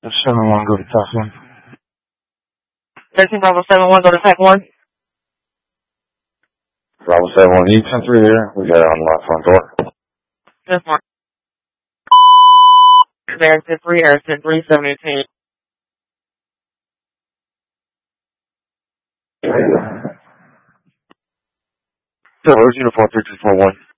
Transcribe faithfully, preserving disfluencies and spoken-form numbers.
seven one, go to task one. thirteen Bravo seven one, go to task one. Bravo seven one, E ten three here. We got it on the left front door. Just one. Air three, Air three seventeen. So, where's uniform three two four one?